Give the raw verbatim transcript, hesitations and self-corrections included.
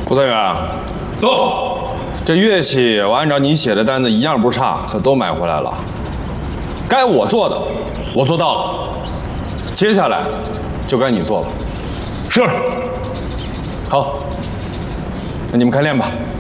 顾泽远， 走。 这乐器我按照你写的单子一样不差，可都买回来了。该我做的，我做到了。接下来就该你做了。 是。 好，那你们开练吧。